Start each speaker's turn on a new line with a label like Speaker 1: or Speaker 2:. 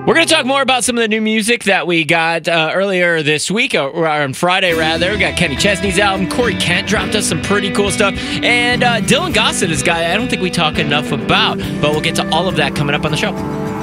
Speaker 1: We're going to talk more about some of the new music that we got earlier this week, or on Friday, rather. We got Kenny Chesney's album. Corey Kent dropped us some pretty cool stuff. And Dylan Gossett is a guy I don't think we talk enough about, but we'll get to all of that coming up on the show.